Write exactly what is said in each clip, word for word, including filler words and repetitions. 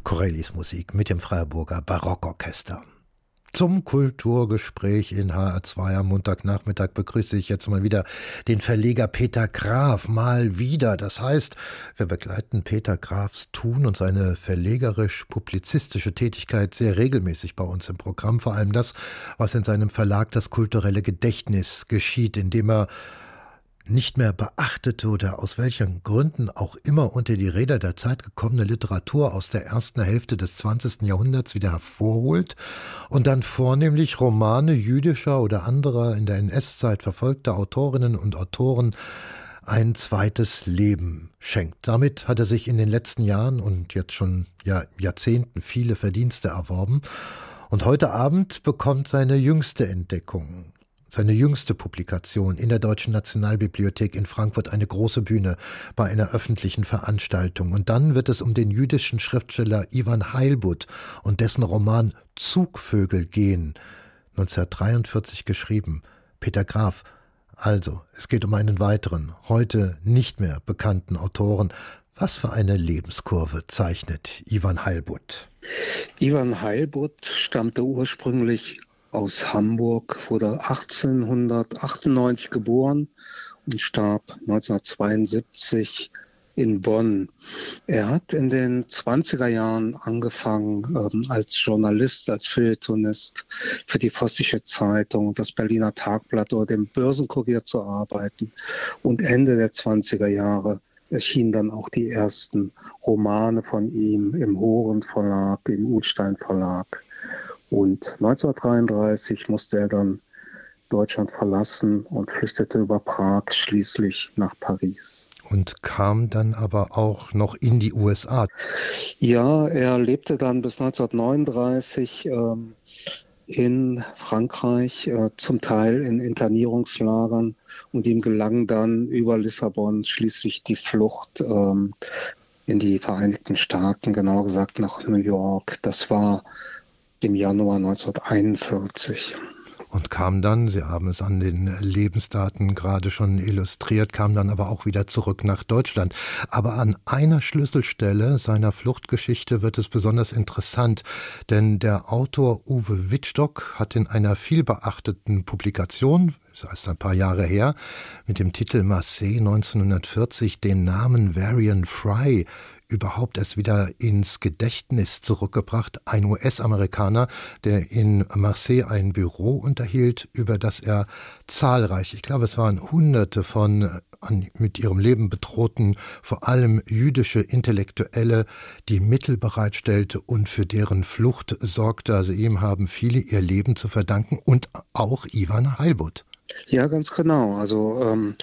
Corellis Musik mit dem Freiburger Barockorchester. Zum Kulturgespräch in H R zwei am Montagnachmittag begrüße ich jetzt mal wieder den Verleger Peter Graf. Mal wieder. Das heißt, wir begleiten Peter Grafs Tun und seine verlegerisch-publizistische Tätigkeit sehr regelmäßig bei uns im Programm. Vor allem das, was in seinem Verlag Das kulturelle Gedächtnis geschieht, indem er nicht mehr beachtete oder aus welchen Gründen auch immer unter die Räder der Zeit gekommene Literatur aus der ersten Hälfte des zwanzigsten Jahrhunderts wieder hervorholt und dann vornehmlich Romane jüdischer oder anderer in der N S-Zeit verfolgter Autorinnen und Autoren ein zweites Leben schenkt. Damit hat er sich in den letzten Jahren und jetzt schon ja, Jahrzehnten viele Verdienste erworben. Und heute Abend bekommt seine jüngste Entdeckung, seine jüngste Publikation in der Deutschen Nationalbibliothek in Frankfurt eine große Bühne bei einer öffentlichen Veranstaltung. Und dann wird es um den jüdischen Schriftsteller Iwan Heilbut und dessen Roman Zugvögel gehen, neunzehnhundertdreiundvierzig geschrieben. Peter Graf, also, es geht um einen weiteren, heute nicht mehr bekannten Autoren. Was für eine Lebenskurve zeichnet Iwan Heilbut? Iwan Heilbut stammte ursprünglich aus Hamburg, wurde achtzehnhundertachtundneunzig geboren und starb neunzehnhundertzweiundsiebzig in Bonn. Er hat in den zwanziger Jahren angefangen, ähm, als Journalist, als Feuilletonist für die Vossische Zeitung, das Berliner Tagblatt oder den Börsenkurier zu arbeiten. Und Ende der zwanziger Jahre erschienen dann auch die ersten Romane von ihm im Horen Verlag, im Ullstein Verlag. Und neunzehnhundertdreiunddreißig musste er dann Deutschland verlassen und flüchtete über Prag schließlich nach Paris. Und kam dann aber auch noch in die U S A. Ja, er lebte dann bis neunzehnhundertneununddreißig ähm, in Frankreich, äh, zum Teil in Internierungslagern. Und ihm gelang dann über Lissabon schließlich die Flucht ähm, in die Vereinigten Staaten, genauer gesagt nach New York. Das war im Januar neunzehnhunderteinundvierzig. Und kam dann, Sie haben es an den Lebensdaten gerade schon illustriert, kam dann aber auch wieder zurück nach Deutschland. Aber an einer Schlüsselstelle seiner Fluchtgeschichte wird es besonders interessant, denn der Autor Uwe Wittstock hat in einer vielbeachteten Publikation, das heißt ein paar Jahre her, mit dem Titel Marseille neunzehnhundertvierzig den Namen Varian Fry überhaupt erst wieder ins Gedächtnis zurückgebracht. Ein U S-Amerikaner, der in Marseille ein Büro unterhielt, über das er zahlreich, ich glaube es waren Hunderte von an, mit ihrem Leben bedrohten, vor allem jüdische Intellektuelle, die Mittel bereitstellte und für deren Flucht sorgte. Also ihm haben viele ihr Leben zu verdanken und auch Iwan Heilbut. Ja, ganz genau. Also ähm,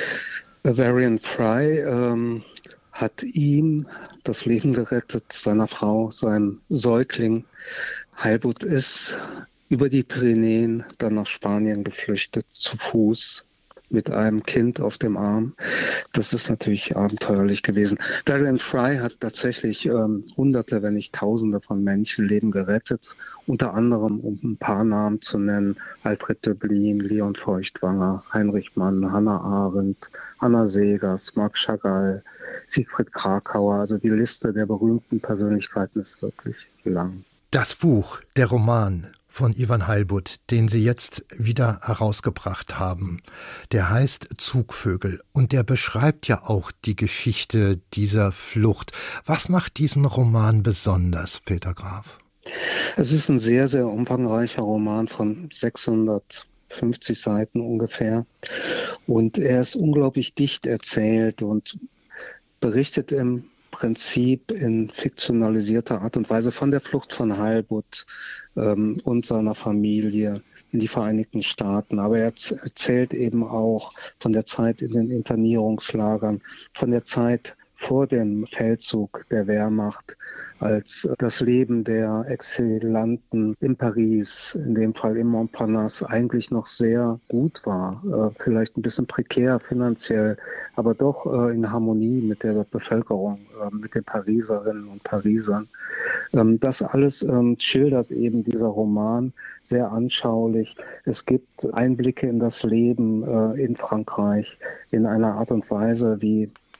Varian Fry ähm, hat ihm das Leben gerettet, seiner Frau, seinem Säugling. Heilbut ist über die Pyrenäen dann nach Spanien geflüchtet, zu Fuß, mit einem Kind auf dem Arm. Das ist natürlich abenteuerlich gewesen. Varian Fry hat tatsächlich ähm, Hunderte, wenn nicht Tausende von Menschenleben gerettet. Unter anderem, um ein paar Namen zu nennen, Alfred Döblin, Leon Feuchtwanger, Heinrich Mann, Hannah Arendt, Anna Segers, Marc Chagall, Siegfried Krakauer. Also die Liste der berühmten Persönlichkeiten ist wirklich lang. Das Buch, der Roman von Iwan Heilbut, den Sie jetzt wieder herausgebracht haben, der heißt Zugvögel und der beschreibt ja auch die Geschichte dieser Flucht. Was macht diesen Roman besonders, Peter Graf? Es ist ein sehr, sehr umfangreicher Roman von sechshundertfünfzig Seiten ungefähr. Und er ist unglaublich dicht erzählt und berichtet im Prinzip in fiktionalisierter Art und Weise von der Flucht von Heilbut ähm, und seiner Familie in die Vereinigten Staaten. Aber er erzählt eben auch von der Zeit in den Internierungslagern, von der Zeit vor dem Feldzug der Wehrmacht, als das Leben der Exilanten in Paris, in dem Fall in Montparnasse, eigentlich noch sehr gut war. Äh, vielleicht ein bisschen prekär finanziell, aber doch äh, in Harmonie mit der Bevölkerung, äh, mit den Pariserinnen und Parisern. Ähm, das alles ähm, schildert eben dieser Roman sehr anschaulich. Es gibt Einblicke in das Leben äh, in Frankreich in einer Art und Weise, wie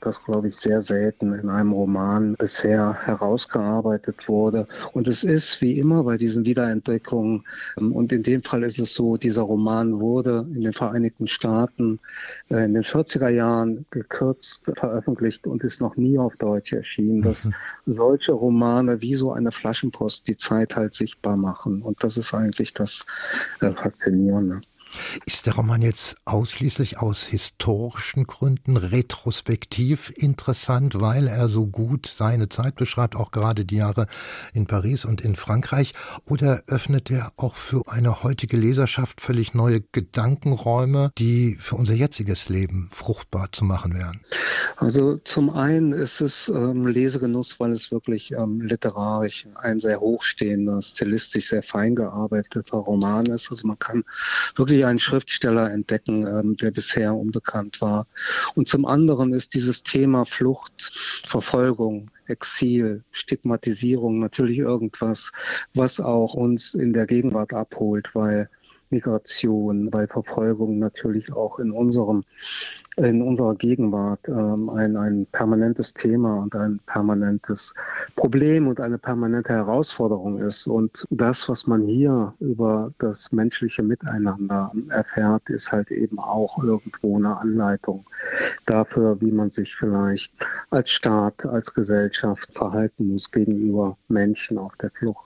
das, glaube ich, sehr selten in einem Roman bisher herausgearbeitet wurde. Und es ist wie immer bei diesen Wiederentdeckungen, und in dem Fall ist es so, dieser Roman wurde in den Vereinigten Staaten in den vierziger Jahren gekürzt veröffentlicht und ist noch nie auf Deutsch erschienen, dass mhm. solche Romane wie so eine Flaschenpost die Zeit halt sichtbar machen. Und das ist eigentlich das äh, Faszinierende. Ist der Roman jetzt ausschließlich aus historischen Gründen retrospektiv interessant, weil er so gut seine Zeit beschreibt, auch gerade die Jahre in Paris und in Frankreich? Oder öffnet er auch für eine heutige Leserschaft völlig neue Gedankenräume, die für unser jetziges Leben fruchtbar zu machen wären? Also zum einen ist es ähm, Lesegenuss, weil es wirklich ähm, literarisch ein sehr hochstehender, stilistisch sehr fein gearbeiteter Roman ist. Also man kann wirklich einen Schriftsteller entdecken, ähm, der bisher unbekannt war. Und zum anderen ist dieses Thema Flucht, Verfolgung, Exil, Stigmatisierung natürlich irgendwas, was auch uns in der Gegenwart abholt, weil Migration, weil Verfolgung natürlich auch in unserem, in unserer Gegenwart ähm, ein, ein permanentes Thema und ein permanentes Problem und eine permanente Herausforderung ist. Und das, was man hier über das menschliche Miteinander erfährt, ist halt eben auch irgendwo eine Anleitung dafür, wie man sich vielleicht als Staat, als Gesellschaft verhalten muss gegenüber Menschen auf der Flucht.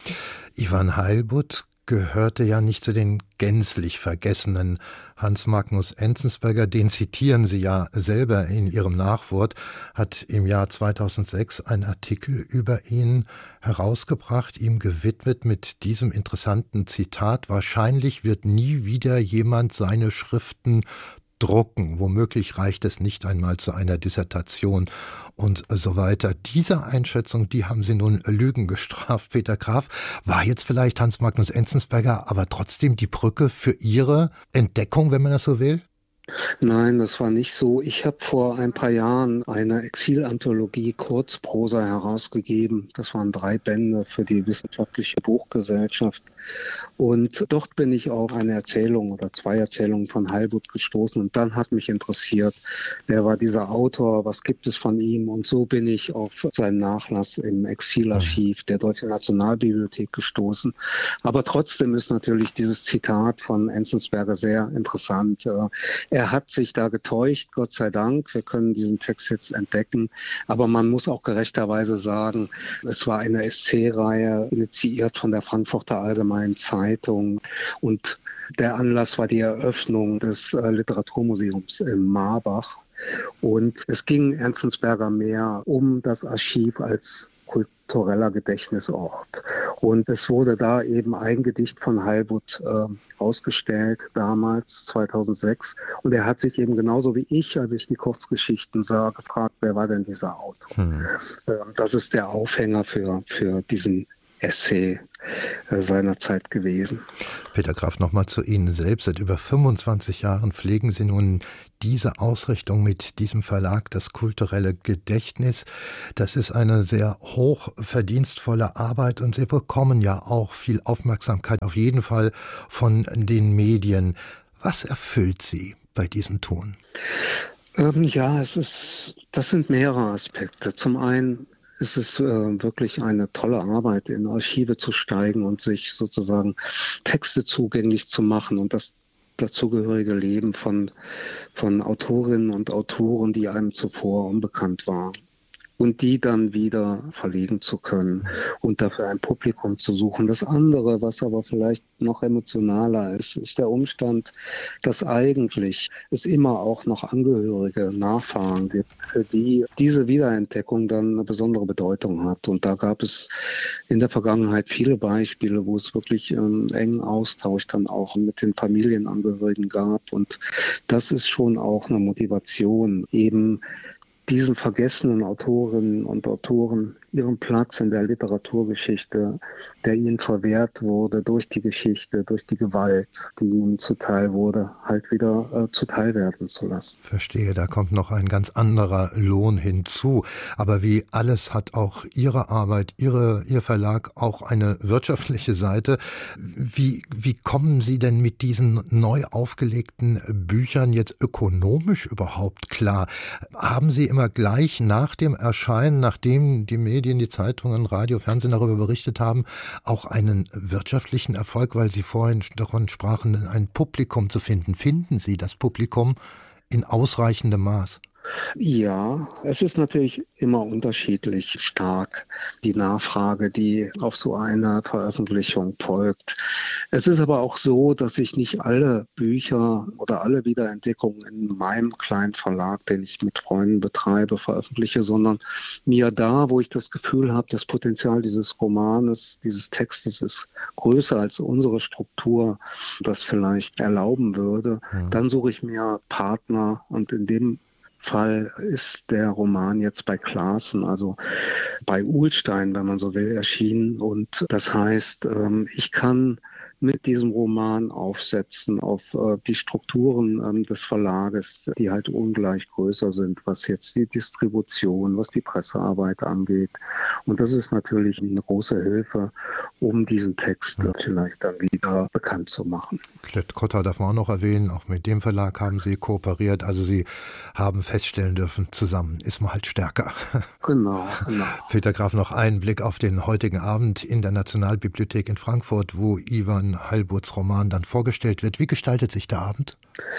Ivan Heilbutt gehörte ja nicht zu den gänzlich vergessenen. Hans Magnus Enzensberger, den zitieren Sie ja selber in Ihrem Nachwort, hat im Jahr zweitausendsechs einen Artikel über ihn herausgebracht, ihm gewidmet mit diesem interessanten Zitat: Wahrscheinlich wird nie wieder jemand seine Schriften drucken. Womöglich reicht es nicht einmal zu einer Dissertation und so weiter. Diese Einschätzung, die haben Sie nun Lügen gestraft, Peter Graf. War jetzt vielleicht Hans Magnus Enzensberger aber trotzdem die Brücke für Ihre Entdeckung, wenn man das so will? Nein, das war nicht so. Ich habe vor ein paar Jahren eine Exilanthologie Kurzprosa herausgegeben. Das waren drei Bände für die Wissenschaftliche Buchgesellschaft. Und dort bin ich auf eine Erzählung oder zwei Erzählungen von Heilbutt gestoßen. Und dann hat mich interessiert, wer war dieser Autor, was gibt es von ihm? Und so bin ich auf seinen Nachlass im Exilarchiv der Deutschen Nationalbibliothek gestoßen. Aber trotzdem ist natürlich dieses Zitat von Enzensberger sehr interessant. Er hat sich da getäuscht, Gott sei Dank. Wir können diesen Text jetzt entdecken. Aber man muss auch gerechterweise sagen, es war eine Essay-Reihe, initiiert von der Frankfurter Allgemeinen Zeitung. Und der Anlass war die Eröffnung des äh, Literaturmuseums in Marbach. Und es ging Enzensberger mehr um das Archiv als kultureller Gedächtnisort. Und es wurde da eben ein Gedicht von Heilbutt äh, ausgestellt, damals, zweitausendsechs. Und er hat sich eben genauso wie ich, als ich die Kurzgeschichten sah, gefragt, wer war denn dieser Autor? Hm. Äh, das ist der Aufhänger für, für diesen Essay äh, seiner Zeit gewesen. Peter Graf, nochmal zu Ihnen selbst. Seit über fünfundzwanzig Jahren pflegen Sie nun diese Ausrichtung mit diesem Verlag, das kulturelle Gedächtnis. Das ist eine sehr hochverdienstvolle Arbeit und Sie bekommen ja auch viel Aufmerksamkeit, auf jeden Fall von den Medien. Was erfüllt Sie bei diesem Tun? Ähm, ja, es ist, das sind mehrere Aspekte. Zum einen ist es äh, wirklich eine tolle Arbeit, in Archive zu steigen und sich sozusagen Texte zugänglich zu machen und das dazugehörige Leben von, von Autorinnen und Autoren, die einem zuvor unbekannt waren. Und die dann wieder verlegen zu können und dafür ein Publikum zu suchen. Das andere, was aber vielleicht noch emotionaler ist, ist der Umstand, dass eigentlich es immer auch noch Angehörige, Nachfahren gibt, für die diese Wiederentdeckung dann eine besondere Bedeutung hat. Und da gab es in der Vergangenheit viele Beispiele, wo es wirklich einen engen Austausch dann auch mit den Familienangehörigen gab. Und das ist schon auch eine Motivation, eben diesen vergessenen Autorinnen und Autoren ihren Platz in der Literaturgeschichte, der ihnen verwehrt wurde durch die Geschichte, durch die Gewalt, die ihnen zuteil wurde, halt wieder äh, zuteil werden zu lassen. Verstehe, da kommt noch ein ganz anderer Lohn hinzu. Aber wie alles hat auch Ihre Arbeit, Ihre, Ihr Verlag auch eine wirtschaftliche Seite. Wie, wie kommen Sie denn mit diesen neu aufgelegten Büchern jetzt ökonomisch überhaupt klar? Haben Sie immer gleich nach dem Erscheinen, nachdem die Medien, die Zeitungen, Radio, Fernsehen darüber berichtet haben, auch einen wirtschaftlichen Erfolg, weil Sie vorhin davon sprachen, ein Publikum zu finden? Finden Sie das Publikum in ausreichendem Maß? Ja, es ist natürlich immer unterschiedlich stark, die Nachfrage, die auf so eine Veröffentlichung folgt. Es ist aber auch so, dass ich nicht alle Bücher oder alle Wiederentdeckungen in meinem kleinen Verlag, den ich mit Freunden betreibe, veröffentliche, sondern mir da, wo ich das Gefühl habe, das Potenzial dieses Romanes, dieses Textes ist größer als unsere Struktur das vielleicht erlauben würde, ja. Dann suche ich mir Partner und in dem Fall ist der Roman jetzt bei Clasen, also bei Uhlstein, wenn man so will, erschienen. Und das heißt, ich kann mit diesem Roman aufsetzen auf äh, die Strukturen ähm, des Verlages, die halt ungleich größer sind, was jetzt die Distribution, was die Pressearbeit angeht. Und das ist natürlich eine große Hilfe, um diesen Text ja. vielleicht dann wieder bekannt zu machen. Klett-Cotta darf man auch noch erwähnen, auch mit dem Verlag haben Sie kooperiert, also Sie haben feststellen dürfen, zusammen ist man halt stärker. Genau, genau. Peter Graf, noch einen Blick auf den heutigen Abend in der Nationalbibliothek in Frankfurt, wo Ivan Heilburts Roman dann vorgestellt wird. Wie gestaltet sich der Abend?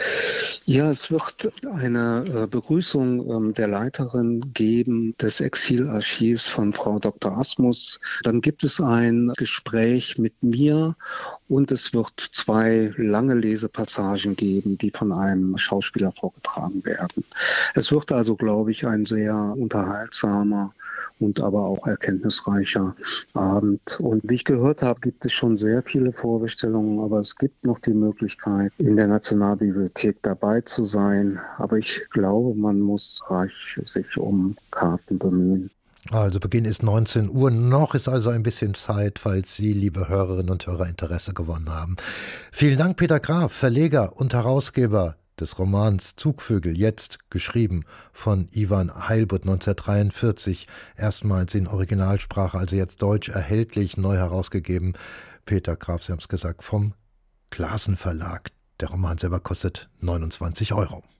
Ja, es wird eine äh, Begrüßung ähm, der Leiterin geben des Exilarchivs von Frau Doktor Asmus. Dann gibt es ein Gespräch mit mir und es wird zwei lange Lesepassagen geben, die von einem Schauspieler vorgetragen werden. Es wird also, glaube ich, ein sehr unterhaltsamer und aber auch erkenntnisreicher Abend. Und wie ich gehört habe, gibt es schon sehr viele Vorbestellungen, aber es gibt noch die Möglichkeit, in der Nationalbibliothek dabei zu sein. Aber ich glaube, man muss reich sich um Karten bemühen. Also Beginn ist neunzehn Uhr, noch ist also ein bisschen Zeit, falls Sie, liebe Hörerinnen und Hörer, Interesse gewonnen haben. Vielen Dank, Peter Graf, Verleger und Herausgeber des Romans Zugvögel, jetzt geschrieben von Ivan Heilburt neunzehnhundertdreiundvierzig, erstmals in Originalsprache, also jetzt deutsch erhältlich, neu herausgegeben. Peter Graf, Sie haben es gesagt, vom Clasen Verlag. Der Roman selber kostet neunundzwanzig Euro.